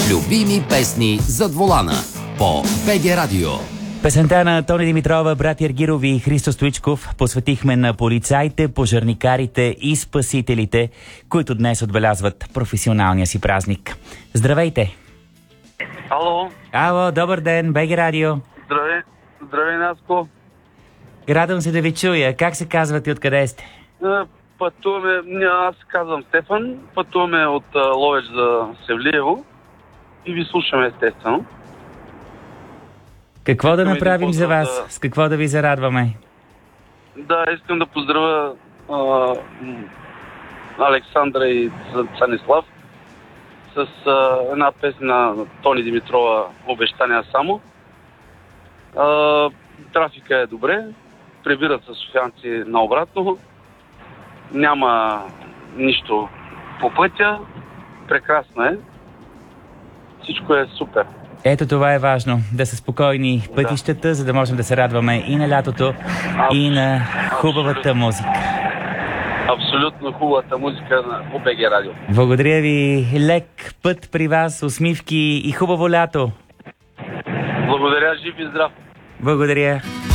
Любими песни зад волана по БГ Радио. Песента на Тони Димитрова, брат Ергиров и Христо Стоичков посветихме на полицаите, пожарникарите и спасителите, които днес отбелязват професионалния си празник. Здравейте! Ало! Ало, добър ден, БГ Радио! Здравей, Наско! Радвам се да ви чуя. Как се казвате и откъде сте? Пътуваме, аз се казвам Стефан, пътуваме от Ловеч за Севлиево и ви слушаме естествено. Какво да направим за вас? С какво да ви зарадваме? Да, искам да поздравя Александра и Станислав с една песен на Тони Димитрова "Обещания само". Трафика е добре, прибират се софиянци наобратно, няма нищо по пътя, прекрасно е, всичко е супер. Ето това е важно, да са спокойни пътищата, за да можем да се радваме и на лятото, и на хубавата музика. Абсолютно хубавата музика на БГ Радио. Благодаря ви, лек път при вас, усмивки и хубаво лято. Благодаря, жив и здрав. Благодаря.